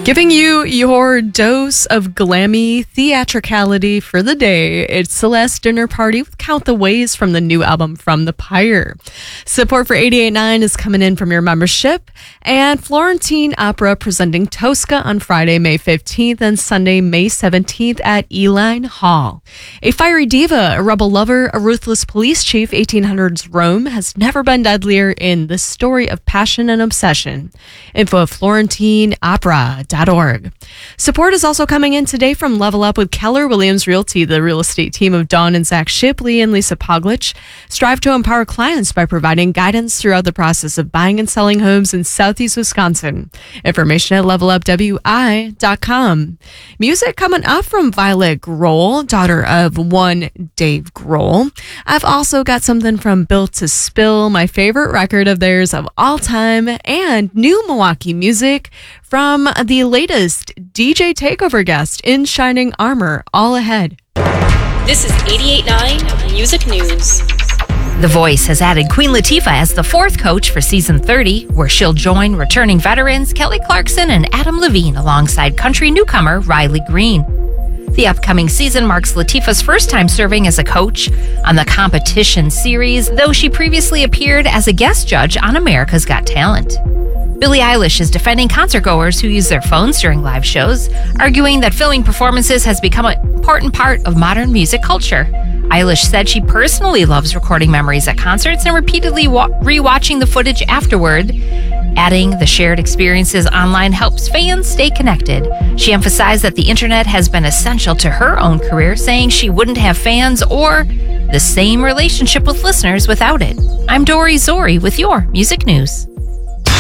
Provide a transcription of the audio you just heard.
Giving you your dose of glammy theatricality for the day. It's Celeste Dinner Party with Count the Ways from the new album From the Pyre. Support for 88.9 is coming in from your membership. And Florentine Opera presenting Tosca on Friday, May 15th and Sunday, May 17th at Eline Hall. A fiery diva, a rebel lover, a ruthless police chief, 1800s Rome has never been deadlier in the story of passion and obsession. Info at FlorentineOpera.org. Support is also coming in today from Level Up with Keller Williams Realty. The real estate team of Dawn and Zach Shipley and Lisa Poglich strive to empower clients by providing guidance throughout the process of buying and selling homes in Southeast Wisconsin. Information at levelupwi.com. Music coming up from Violet Grohl, daughter of one Dave Grohl. I've also got something from Built to Spill, my favorite record of theirs of all time, and new Milwaukee music from the latest DJ Takeover guest in Shining Armor, all ahead. This is 88.9 Music News. The Voice has added Queen Latifah as the fourth coach for season 30, where she'll join returning veterans Kelly Clarkson and Adam Levine alongside country newcomer Riley Green. The upcoming season marks Latifah's first time serving as a coach on the competition series, though she previously appeared as a guest judge on America's Got Talent. Billie Eilish is defending concertgoers who use their phones during live shows, arguing that filming performances has become an important part of modern music culture. Eilish said she personally loves recording memories at concerts and repeatedly rewatching the footage afterward, adding the shared experiences online helps fans stay connected. She emphasized that the internet has been essential to her own career, saying she wouldn't have fans or the same relationship with listeners without it. I'm Dory Zori with your music news.